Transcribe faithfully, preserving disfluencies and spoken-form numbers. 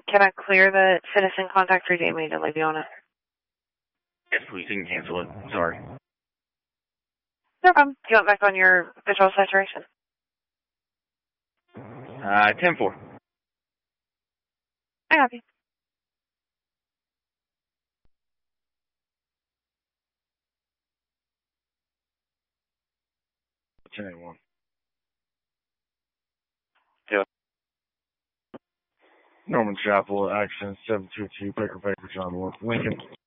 Can I clear the citizen contact read immediately, be on it? Yes, please, you can cancel it. Sorry. No problem. Do you want back on your visual saturation? Uh, ten four. I have you. ten eighty-one. Yeah. Norman Chapel, action seven two two, Baker Baker, John Wolf, Lincoln.